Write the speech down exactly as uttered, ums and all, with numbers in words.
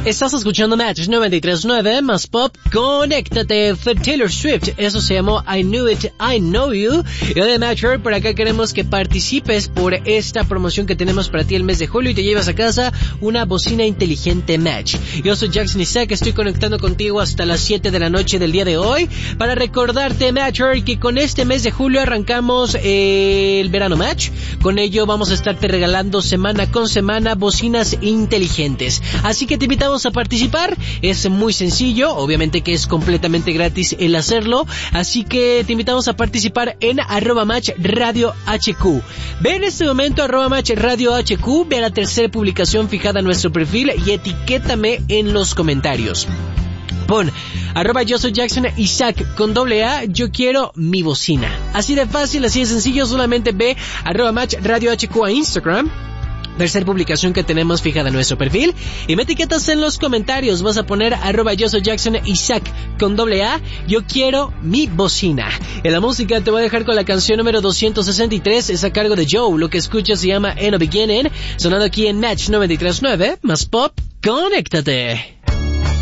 Estás escuchando Match noventa y tres punto nueve más pop. Conéctate. Fue Taylor Swift. Eso se llamó I Knew It, I Know You. Y de Match, por acá queremos que participes por esta promoción que tenemos para ti el mes de julio y te llevas a casa una bocina inteligente Match. Yo soy Jackson Isaac. Estoy conectando contigo hasta las siete de la noche del día de hoy para recordarte, Match, que con este mes de julio arrancamos eh, el verano Match. Con ello vamos a estarte regalando semana con semana bocinas inteligentes. Así que te invitamos a participar. Es muy sencillo, obviamente que es completamente gratis el hacerlo, así que te invitamos a participar en arroba match radio hq. Ve en este momento arroba match radio hq, ve a la tercera publicación fijada en nuestro perfil y etiquétame en los comentarios. Pon arroba yo soy Jackson Isaac con doble A, yo quiero mi bocina. Así de fácil, así de sencillo, solamente ve arroba match radio hq a Instagram, tercera publicación que tenemos fijada en nuestro perfil, y me etiquetas en los comentarios. Vas a poner arroba yo soy Jackson Isaac con doble A, yo quiero mi bocina. En la música te voy a dejar con la canción número doscientos sesenta y tres, es a cargo de Joe. Lo que escuchas se llama In a Beginning, sonando aquí en Match noventa y tres punto nueve más pop. Conéctate.